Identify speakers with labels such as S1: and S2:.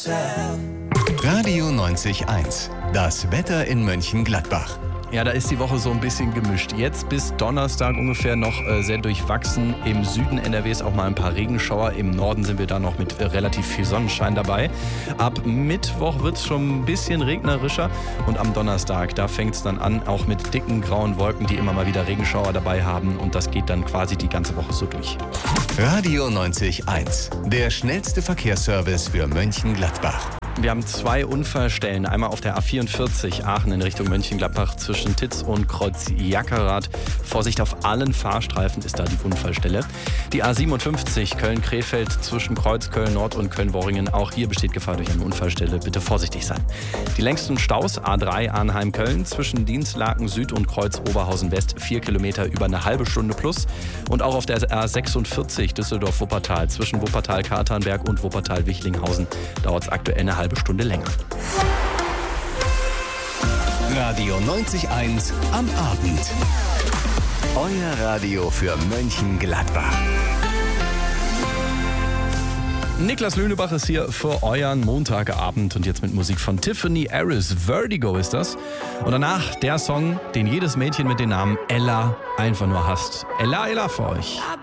S1: Radio 90.1, das Wetter in Mönchengladbach.
S2: Ja, da ist die Woche so ein bisschen gemischt. Jetzt bis Donnerstag ungefähr noch sehr durchwachsen. Im Süden NRWs auch mal ein paar Regenschauer. Im Norden sind wir da noch mit relativ viel Sonnenschein dabei. Ab Mittwoch wird es schon ein bisschen regnerischer. Und am Donnerstag, da fängt es dann an, auch mit dicken grauen Wolken, die immer mal wieder Regenschauer dabei haben. Und das geht dann quasi die ganze Woche so durch.
S1: Radio 90.1, der schnellste Verkehrsservice für Mönchengladbach.
S2: Wir haben 2 Unfallstellen, einmal auf der A44 Aachen in Richtung Mönchengladbach zwischen Titz und Kreuz Jackerath. Vorsicht, auf allen Fahrstreifen ist da die Unfallstelle. Die A57 Köln-Krefeld zwischen Kreuzköln Nord und Köln-Worringen. Auch hier besteht Gefahr durch eine Unfallstelle. Bitte vorsichtig sein. Die längsten Staus A3 Arnheim-Köln zwischen Dienstlaken Süd und Kreuz Oberhausen West 4 Kilometer über eine halbe Stunde plus. Und auch auf der A46 Düsseldorf-Wuppertal zwischen Wuppertal-Katernberg und Wuppertal-Wichlinghausen dauert es aktuell eine halbe Stunde länger.
S1: Radio 90.1 am Abend. Euer Radio für Mönchengladbach.
S2: Niklas Lünebach ist hier für euren Montagabend und jetzt mit Musik von Tiffany Harris. Vertigo ist das. Und danach der Song, den jedes Mädchen mit dem Namen Ella einfach nur hasst. Ella, Ella für euch.